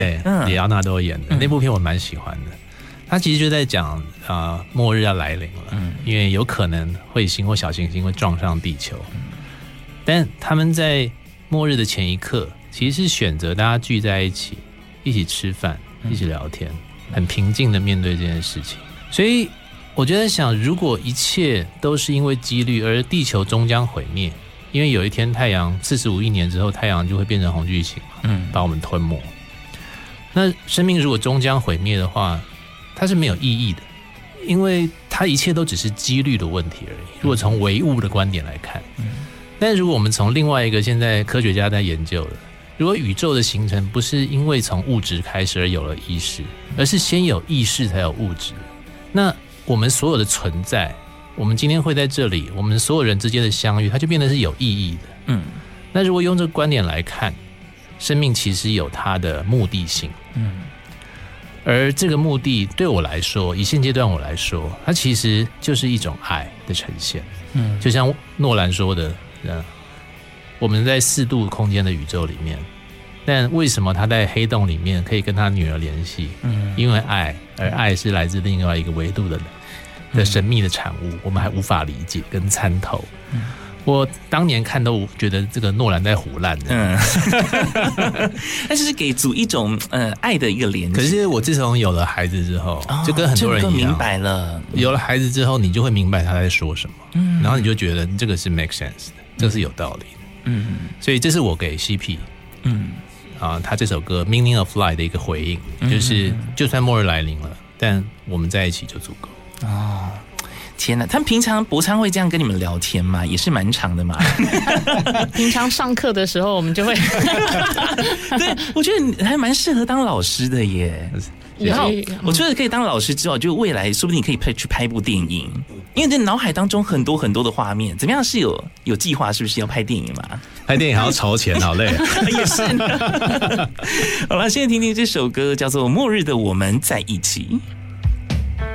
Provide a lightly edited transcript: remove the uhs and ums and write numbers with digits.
对，里奥纳多演的那部片我蛮喜欢的。他其实就在讲末日要来临了，因为有可能彗星或小行星会撞上地球，但他们在末日的前一刻，其实是选择大家聚在一起，一起吃饭，一起聊天，很平静的面对这件事情。所以我觉得想，如果一切都是因为几率，而地球终将毁灭，因为有一天太阳45亿年之后，太阳就会变成红巨星，把我们吞没。那生命如果终将毁灭的话，它是没有意义的，因为它一切都只是几率的问题而已。如果从唯物的观点来看，但如果我们从另外一个现在科学家在研究的，如果宇宙的形成不是因为从物质开始而有了意识，而是先有意识才有物质，那我们所有的存在，我们今天会在这里，我们所有人之间的相遇，它就变得是有意义的。那如果用这个观点来看，生命其实有它的目的性。而这个目的对我来说，以现阶段我来说，它其实就是一种爱的呈现。就像诺兰说的，我们在4度空间的宇宙里面，但为什么他在黑洞里面可以跟他女儿联系？因为爱，而爱是来自另外一个维度的神秘的产物，我们还无法理解跟参透。我当年看都觉得这个诺兰在胡乱的， 但是给组一种爱的一个连接。 可是我自从有了孩子之后，就跟很多人一样， 明白了。有了孩子之后，你就会明白他在说什么，然后你就觉得这个是 make sense 的，这是有道理的。所以这是我给 CP，他这首歌 Meaning of Life 的一个回应，就是就算末日来临了，但我们在一起就足够。 天哪，他们平常博昌会这样跟你们聊天吗？也是蛮长的嘛。 平常上课的时候，我们就会对，我觉得你还蛮适合当老师的耶。然后我觉得可以当老师之后，就未来说不定你可以去拍部电影，因为在脑海当中很多很多的画面，怎么样是有计划？是不是要拍电影嘛？ 拍电影还要筹钱，好累。 也是。好了，现在听听这首歌，叫做《末日的我们在一起》。